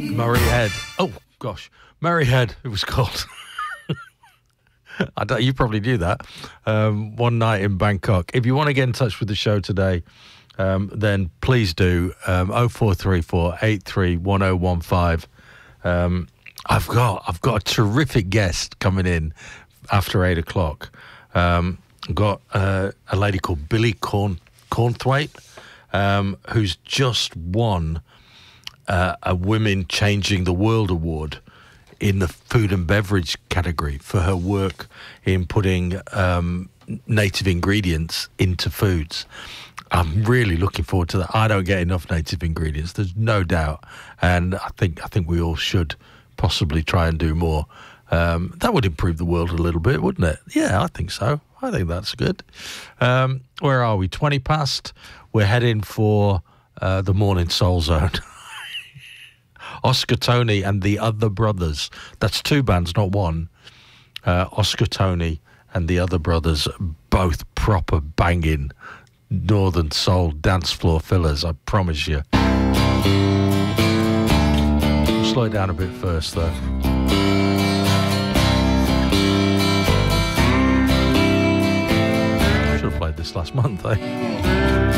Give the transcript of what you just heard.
Murray Head. Oh, gosh. Murray Head, it was called. You probably knew that. One night in Bangkok. If you want to get in touch with the show today, then please do. 0434 831015. I've got a terrific guest coming in after 8 o'clock. I've got a lady called Billy Cornthwaite, who's just won a Women Changing the World Award in the food and beverage category for her work in putting native ingredients into foods. I'm really looking forward to that. I don't get enough native ingredients, there's no doubt, and I think we all should possibly try and do more. That would improve the world a little bit, wouldn't it? Yeah, I think so. I think that's good. Where are we? 20 past. We're heading for the Morning Soul Zone. Oscar Tony and the Other Brothers. That's two bands, not one. Oscar Tony and the Other Brothers, both proper banging Northern Soul dance floor fillers, I promise you. We'll slow it down a bit first, though. Should have played this last month, eh?